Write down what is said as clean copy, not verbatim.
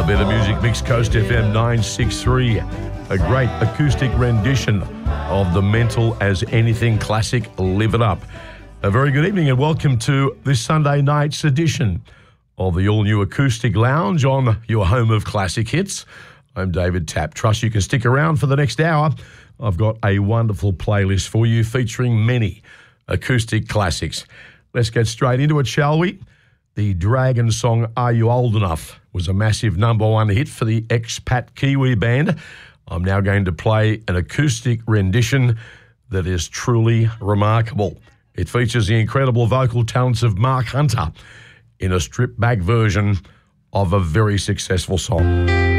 bit of music mix, Coast FM 963. A great acoustic rendition of the Mental as Anything classic, Live It Up. A very good evening and welcome to this Sunday night's edition of the all-new Acoustic Lounge on your home of classic hits. I'm David Tapp. Trust you can stick around for the next hour. I've got a wonderful playlist for you featuring many acoustic classics. Let's get straight into it, shall we? The Dragon song Are You Old Enough was a massive #1 hit for the expat Kiwi band. I'm now going to play an acoustic rendition that is truly remarkable. It features the incredible vocal talents of Mark Hunter in a stripped-back version of a very successful song.